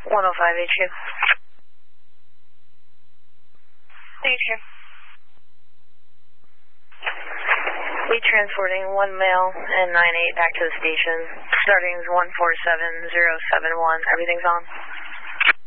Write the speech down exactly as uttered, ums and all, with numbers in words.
one oh five H Q. H Q. We transporting one male and nine eight back to the station. Starting is one four seven zero seven one. Everything's on.